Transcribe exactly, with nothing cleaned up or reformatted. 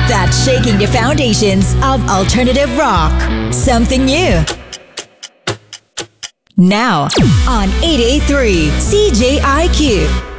that's shaking the foundations of alternative rock. Something new. Now on eight eighty-three C J I Q.